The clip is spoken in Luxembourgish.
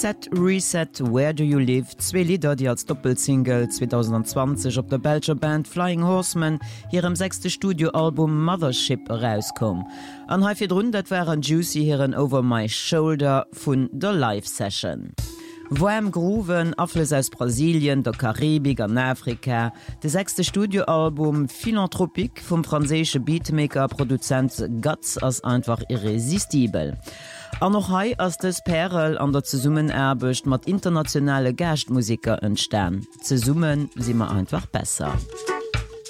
Set Reset Where Do You Live, 2 Lieder, die als Doppelsingle 2020 op der Belger Band Flying Horsemen hirem 6. Studioalbum Mothership rauskom. An haifir run, dat waren Juicy hiren Over My Shoulder vun der Live-Session. Woem Groven, Affles aus Brasilien, der Karibik an Afrika, de 6. Studioalbum Philanthropique vum franzésche Beatmaker-Produzent Guts ass einfach irresistibel. An noch hei ass des Perel an der Zesummenerbecht mat internationale Gastmusiker entstern. Ze summen si ma einfach besser.